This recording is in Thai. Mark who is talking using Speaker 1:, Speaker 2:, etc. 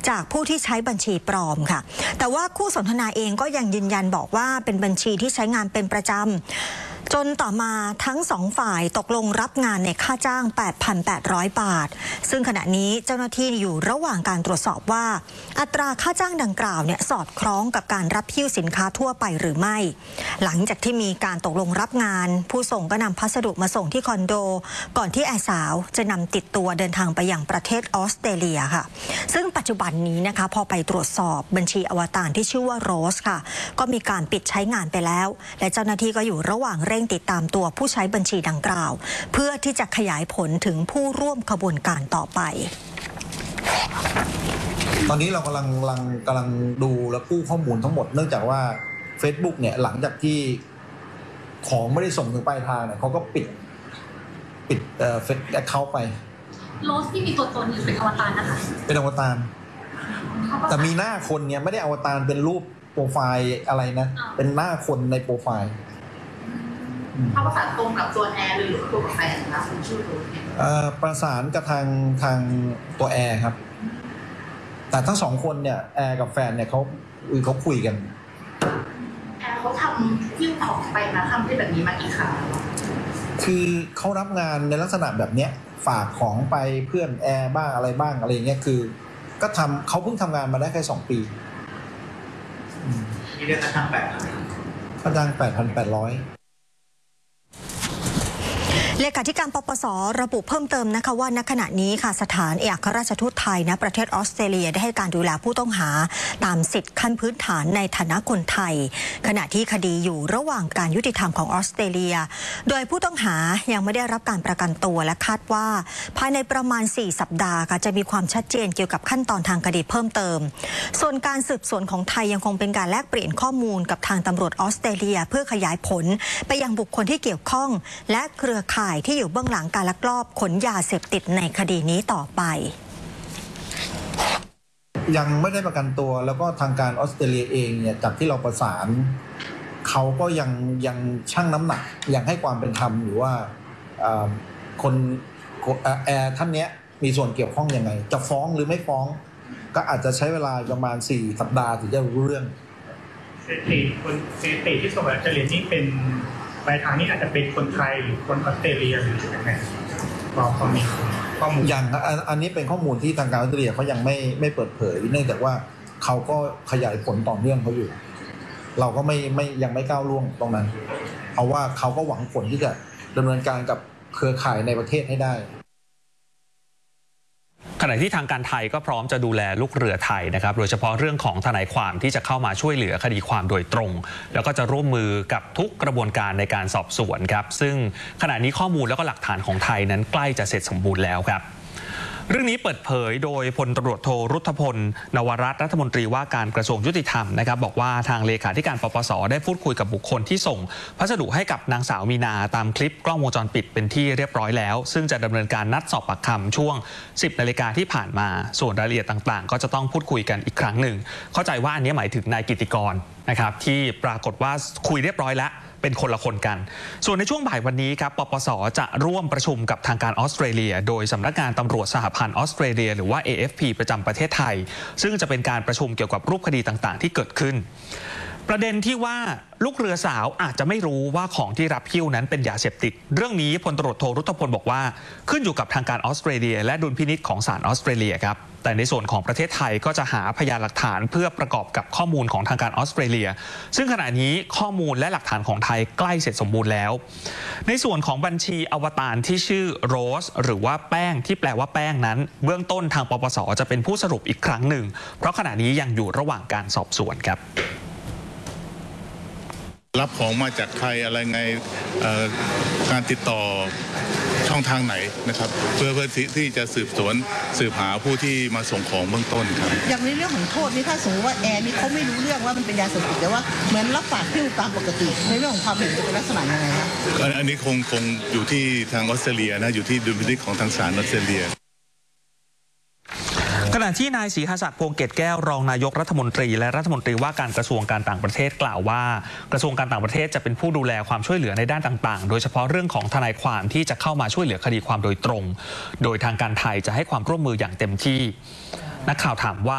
Speaker 1: จากผู้ที่ใช้บัญชีปลอมค่ะแต่ว่าคู่สนทนาเองก็ยังยืนยันบอกว่าเป็นบัญชีที่ใช้งานเป็นประจำจนต่อมาทั้งสองฝ่ายตกลงรับงานในค่าจ้าง 8,800 บาทซึ่งขณะนี้เจ้าหน้าที่อยู่ระหว่างการตรวจสอบว่าอัตราค่าจ้างดังกล่าวสอดคล้องกับการรับหิ้วสินค้าทั่วไปหรือไม่หลังจากที่มีการตกลงรับงานผู้ส่งก็นำพัสดุมาส่งที่คอนโดก่อนที่แอร์สาวจะนำติดตัวเดินทางไปยังประเทศออสเตรเลียค่ะซึ่งปัจจุบันนี้นะคะพอไปตรวจสอบบัญชีอวตารที่ชื่อว่าโรสค่ะก็มีการปิดใช้งานไปแล้วและเจ้าหน้าที่ก็อยู่ระหว่างเร่งติดตามตัวผู้ใช้บัญชีดังกล่าวเพื่อที่จะขยายผลถึงผู้ร่วมขบวนการต่อไป
Speaker 2: ตอนนี้เรากำลังดูและกู้ข้อมูลทั้งหมดเนื่องจากว่า Facebook หลังจากที่ของไม่ได้ส่งถึงปลายทางเขาก็ปิดเฟซแอคเคาท์ไป
Speaker 3: โรสที่มีตัวตนอยู่เป็นอวตารนะคะ
Speaker 2: เป็นอวตารแต่มีหน้าคนไม่ได้อวตารเป็นรูปโปรไฟล์อะไรนะเป็นหน้าคนในโปรไฟล์
Speaker 3: เขาประสานตรงกับตัวแอร์หรือตัวแฟนนะคุณชื่อโรส
Speaker 2: ประสานกับทางตัวแอร์ครับแต่ทั้งสองคนแอร์กับแฟนเขาคุยกัน
Speaker 3: แอร์เขาทำหิ้วของไปนะทำได้แบบนี้มากี่ครั้ง
Speaker 2: คือเขารับงานในลักษณะแบบนี้ฝากของไปเพื่อนแอร์บ้างอะไรบ้างอะไรเงี้ยคือก็เขาเพิ่งทำงานมาได้แค่2 ปี
Speaker 3: นี่เรียกค่าจ้าง
Speaker 2: ค่าจ้าง 8,800
Speaker 1: เลขาธิการปปส.ระบุเพิ่มเติมนะคะว่าณขณะนี้ค่ะสถานเอกอัครราชทูตไทยณประเทศออสเตรเลียได้ให้การดูแลผู้ต้องหาตามสิทธิขั้นพื้นฐานในฐานะคนไทยขณะที่คดีอยู่ระหว่างการยุติธรรมของออสเตรเลียโดยผู้ต้องหายังไม่ได้รับการประกันตัวและคาดว่าภายในประมาณ4 สัปดาห์ค่ะจะมีความชัดเจนเกี่ยวกับขั้นตอนทางคดีเพิ่มเติมส่วนการสืบสวนของไทยยังคงเป็นการแลกเปลี่ยนข้อมูลกับทางตำรวจออสเตรเลียเพื่อขยายผลไปยังบุคคลที่เกี่ยวข้องและเครือข่ายที่อยู่เบื้องหลังการลักลอบขนยาเสพติดในคดีนี้ต่อไป
Speaker 2: ยังไม่ได้ประกันตัวแล้วก็ทางการออสเตรเลียเองจากที่เราประสานเขาก็ยังชั่งน้ำหนักยังให้ความเป็นธรรมอยู่ว่าคนแอร์ท่านนี้มีส่วนเกี่ยวข้องยังไงจะฟ้องหรือไม่ฟ้องก็อาจจะใช้เวลาประมาณ4 สัปดาห์ถึงจะรู้เรื่อง
Speaker 4: สถิติที่ส่งมาจะเรียนนี่เป็นปลายทางนี้อาจจะเป็นคนไทยหรือคนออสเตรเลียหรือยังไงบอกเขามีข้อมูล
Speaker 2: อย่างอันนี้เป็นข้อมูลที่ทางการออสเตรเลียเขายังไม่เปิดเผยเนื่องจากว่าเขาก็ขยายผลต่อเนื่องเขาอยู่เราก็ยังไม่ก้าวล่วงตรงนั้นเอาว่าเขาก็หวังผลที่จะดำเนินการกับเครือข่ายในประเทศให้ได้
Speaker 5: ขณะที่ทางการไทยก็พร้อมจะดูแลลูกเรือไทยนะครับโดยเฉพาะเรื่องของทนายความที่จะเข้ามาช่วยเหลือคดีความโดยตรงแล้วก็จะร่วมมือกับทุกกระบวนการในการสอบสวนครับซึ่งขณะนี้ข้อมูลแล้วก็หลักฐานของไทยนั้นใกล้จะเสร็จสมบูรณ์แล้วครับเรื่องนี้เปิดเผยโดยพลตำรวจโทรุทธพลนวรัตน์รัฐมนตรีว่าการกระทรวงยุติธรรมนะครับบอกว่าทางเลขาธิการปปส.ได้พูดคุยกับบุคคลที่ส่งพัสดุให้กับนางสาวมีนาตามคลิปกล้องวงจรปิดเป็นที่เรียบร้อยแล้วซึ่งจะดำเนินการนัดสอบปากคำช่วง 10 นาฬิกาที่ผ่านมาส่วนรายละเอียดต่างๆก็จะต้องพูดคุยกันอีกครั้งหนึ่งเข้าใจว่าอันนี้หมายถึงนายกิติกรนะครับที่ปรากฏว่าคุยเรียบร้อยแล้วเป็นคนละคนกันส่วนในช่วงบ่ายวันนี้ครับปปส.จะร่วมประชุมกับทางการออสเตรเลียโดยสำนักงานตำรวจสหพันธ์ออสเตรเลียหรือว่า AFP ประจำประเทศไทยซึ่งจะเป็นการประชุมเกี่ยวกับรูปคดีต่างๆที่เกิดขึ้นประเด็นที่ว่าลูกเรือสาวอาจจะไม่รู้ว่าของที่รับหิ้วนั้นเป็นยาเสพติดเรื่องนี้พลตำรวจโทรุทธพลบอกว่าขึ้นอยู่กับทางการออสเตรเลียและดุลพินิจของศาลออสเตรเลียครับแต่ในส่วนของประเทศไทยก็จะหาพยานหลักฐานเพื่อประกอบกับข้อมูลของทางการออสเตรเลียซึ่งขณะนี้ข้อมูลและหลักฐานของไทยใกล้เสร็จสมบูรณ์แล้วในส่วนของบัญชีอวตารที่ชื่อโรสหรือว่าแป้งที่แปลว่าแป้งนั้นเบื้องต้นทางปปส.จะเป็นผู้สรุปอีกครั้งหนึ่งเพราะขณะนี้ยังอยู่ระหว่างการสอบสวนครับ
Speaker 6: รับของมาจากใครอะไรไงการติดต่อช่องทางไหนนะครับเพื่อที่จะสืบหาผู้ที่มาส่งของเบื้องต้นครับ
Speaker 7: อย่างในเรื่องของโทษนี่ถ้าสมมติว่าแอร์นี่เขาไม่รู้เรื่องว่ามันเป็นยาเสพติดแต่ว่าเหมือนรับฝากหิ้วตามปกติในเรื่องของความเห็นจะเป็นลักษณะยังไงครับ
Speaker 6: อันนี้คงอยู่ที่ทางออสเตรเลียนะอยู่ที่ดุลพินิจของทางศาลออสเตรเลีย
Speaker 5: ขณะที่นายศรีหศักดิ์พวงเกตแก้วรองนายกรัฐมนตรีและรัฐมนตรีว่าการกระทรวงการต่างประเทศกล่าวว่ากระทรวงการต่างประเทศจะเป็นผู้ดูแลความช่วยเหลือในด้านต่างๆโดยเฉพาะเรื่องของทนายความที่จะเข้ามาช่วยเหลือคดีความโดยตรงโดยทางการไทยจะให้ความร่วมมืออย่างเต็มที่นักข่าวถามว่า